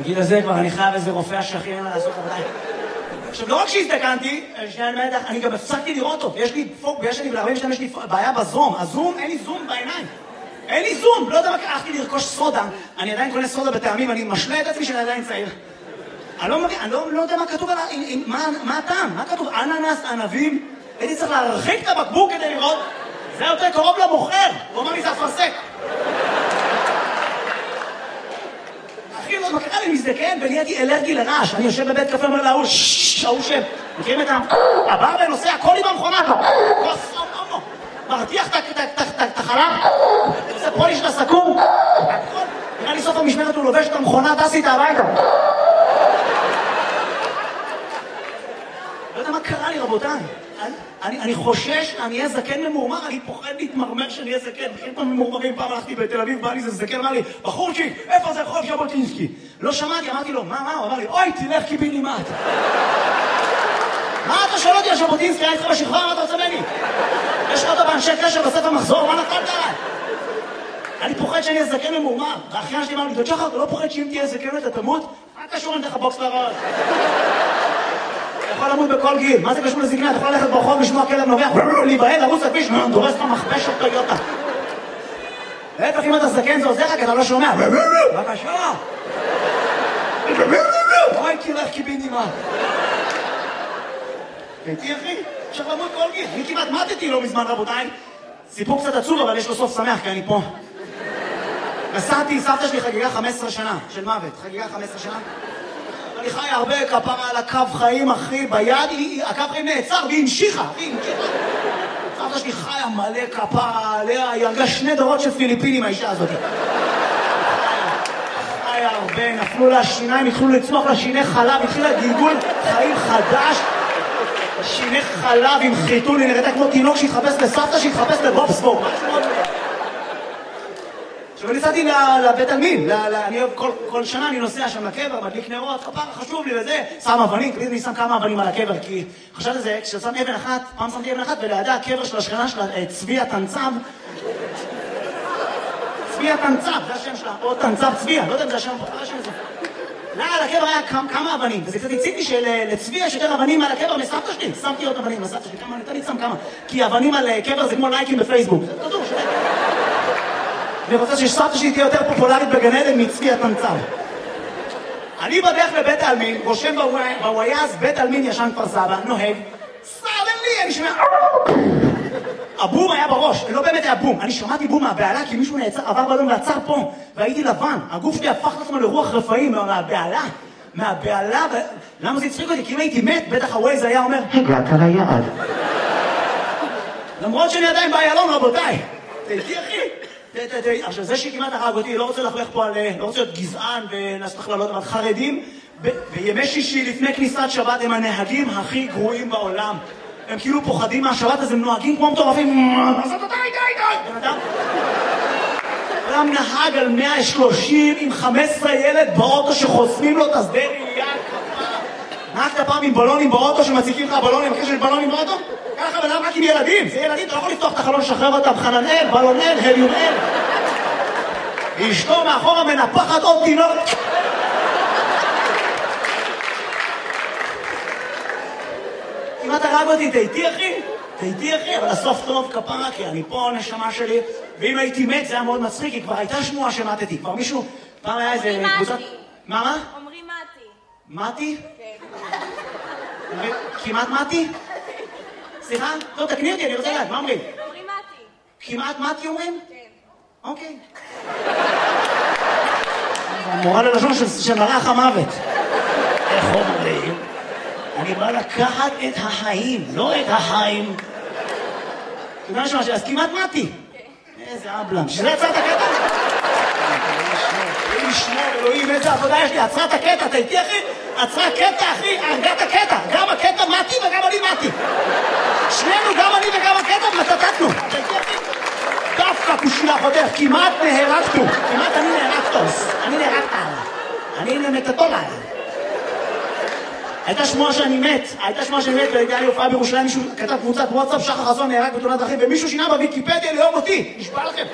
בגיל הזה כבר אני חייב איזה רופא השכיר לעשות עבודה. עכשיו, לא רק שהזדקנתי, אני גם הפסקתי לראות אותו. יש לי בעיה בזום. הזום, אין לי זום בעיניים. אין לי זום. לא יודע מה, הלכתי לרכוש סודה. אני עדיין קונה סודה בטעמים, אני משלה את עצמי שאני עדיין צעיר. אני לא יודע מה כתוב, מה הטעם? מה כתוב? אננס, ענבים. הייתי צריך להרחיק את הבקבוק כדי לראות. זה יותר קרוב למוכר. הוא אומר לי, זה אפרסק. אחי, לא, מה קרה לי מזדקן ונהייתי אלרגי לרעש. אני יושב בבית קפה, אומר להוא, ההוא שם. מכירים את הבא ונוסע, הכל עם המכונה פה. מרתיח את החלב. עושה פוליש לסכו"ם. נראה לי סוף המשמרת הוא לובש את המכונה, טס איתה הביתה. לא יודע מה קרה לי, רבותיי. אני חושש, אני אהיה זקן ממורמר, אני פוחד להתמרמר שאני אהיה זקן. בכיר פעם ממורמרים, פעם הלכתי בתל אביב, בא לי זה זקן, אמר לי, בחורצ'יק, איפה זה רחוב ז'בוטינסקי? לא שמעתי, אמרתי לו, מה? הוא אמר לי, אוי, תלך קיבינימט. מה אתה שואל אותי על ז'בוטינסקי? אני איתך בשכבה, מה אתה רוצה ממני? יש לך אותו באנשי קשר בספר מחזור, מה נפלת עליי? אני פוחד שאני אהיה זקן ממורמר. והאחיין שלי אמר לי, דוד, אתה לא פוחד שאם תהיה זקן אתה תמות? מה קשור לך בוקס לראש? אתה יכול למות בכל גיל, מה זה קשור לזקנה? אתה יכול ללכת ברחוב, לשמוע כלב נובח, להיבהל, לרוץ לכביש, דורס לך מכבש של טויוטה. להפך, אם אתה זקן זה עוזר לך, כי אתה לא שומע. בבקשה. אוי, תלך קיבינימט. הייתי אחי, אפשר למות כל גיל. אני כמעט מתתי לא מזמן, רבותיי. סיפור קצת עצוב, אבל יש לו סוף שמח, כי אני פה. נסעתי, סבתא שלי חגיגה 15 שנה של מוות. חגיגה 15 שנה. אני חי הרבה כפרה על הקו חיים, אחי, ביד, הקו חיים נעצר, והיא המשיכה. סבתא שלי חיה מלא כפרה עליה, היא הרגה 2 דורות של פיליפינים, האישה הזאת. חיה הרבה, נפלו לה שיניים, התחילו לצמוח לה שיני חלב, התחילה גלגול חיים חדש. שיני חלב עם חיתול, היא נראתה כמו תינוק שהתחפש לסבתא, שהתחפש לבובספורט. עכשיו אני נסעתי לבית עלמין, אני אוהב כל שנה אני נוסע שם לקבר, מדליק נרות, כפרה חשוב לי וזה, שם אבנים, תמיד אני שם כמה אבנים על הקבר, כי חשבתי זה, כששם אבן אחת, פעם שמתי אבן אחת, ולידה הקבר של השכנה שלה, צבי התנצב, צבי התנצב, זה השם שלה, או תנצב צבי, לא יודע אם זה השם, על הקבר היה כמה אבנים, וזה קצת הציג לי שלצבי יש יותר אבנים על הקבר מסבתא שלי, שמתי עוד אבנים, מסבתא שלי, כמה, אני שם כמה, כי אבנים על קבר זה כמו לייקים בפייסבוק, זה תדעו, אני רוצה שסבתא שלי תהיה יותר פופולרית בגן עדן מצבי התנצב. אני בדרך לבית העלמין, רושם בוויאז, בית העלמין ישן כפר סבא, נוהג, סדנלי, אני שומע, הבום היה בראש, לא באמת היה בום, אני שמעתי בום מהבעלה כי מישהו עבר בלון ועצר פה, והייתי לבן, הגוף שלי הפך לעצמו לרוח רפאים מהבעלה, למה זה הצחיק אותי? כי אם הייתי מת, בטח הווייז היה אומר, הגעת ליעד. למרות שאני עדיין באיילון, רבותיי, תהייתי אחי. עכשיו זה שכמעט הרג אותי, לא רוצה לחלך פה על, לא רוצה להיות גזען ולעשות הכללות, אבל חרדים בימי שישי לפני כניסת שבת הם הנהגים הכי גרועים בעולם. הם כאילו פוחדים מהשבת, אז הם נוהגים כמו מטורפים. אז אתה די. אדם נהג על 130 עם 15 ילד באוטו שחוסמים לו את השדה ראייה. נהגת פעם עם בלונים באוטו שמציקים לך בלונים, אחרי שיש בלונים באוטו? ככה בלם רק עם ילדים, זה ילדים, אתה לא יכול לפתוח את החלון, שחרר אותם, חננאל, בלונל, הליומאל. אשתו מאחורה מנפחת עוד תינוק. כמעט הרג אותי, תהייתי אחי, אבל הסוף טוב כפרה, כי אני פה נשמה שלי, ואם הייתי מת זה היה מאוד מצחיק, כי כבר הייתה שמועה שמתתי, כבר מישהו, פעם היה איזה קבוצת... מה? אומרים מתי. מתי? כן. כמעט מתי? סליחה? טוב, תקני אותי, אני רוצה לדעת, מה אומרים? אומרים מתי. כמעט מתי אומרים? כן. אוקיי. המורה ללשון של מלאך המוות. איך אומרים? אני בא לקחת את החיים, לא את החיים. אתה יודע משהו, אז כמעט מתי. איזה אבלם. שזה עצרת הקטע? אלוהים, איזה עבודה יש לי, עצרת הקטע, אתה איתי אחי? עצרה קטע אחי, הרגת הקטע, גם הקטע מתי וגם אני מתי. שנינו, גם אני וגם הקטע, מתתתנו. אתה איתי אחי? דווקא כושילה חותך, כמעט נהרגתו, כמעט אני נהרגתוס, אני נהרגת עליי, אני נמתתו עליי. הייתה שמועה שאני מת, והייתה לי הופעה בירושלים, מישהו כתב קבוצת וואטסאפ, שחר חסון נהרג בתאונת דרכים, ומישהו שינה בוויקיפדיה לאום אותי, נשבע לכם.